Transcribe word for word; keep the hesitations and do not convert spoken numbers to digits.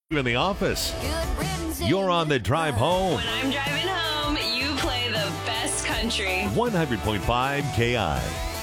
in the office. You're on the drive home. When I'm driving home, you play the best country. one hundred point five K I.